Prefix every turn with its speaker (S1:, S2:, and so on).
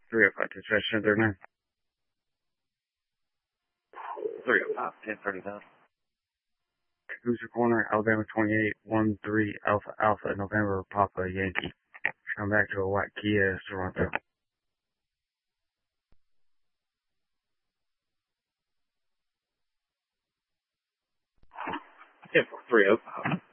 S1: 305 dispatch 1039.
S2: 305, 1039.
S1: Hoosier Corner, Alabama 2813 Alpha Alpha, November Papa Yankee. Come back to a white Kia Sorento.
S2: 10-305.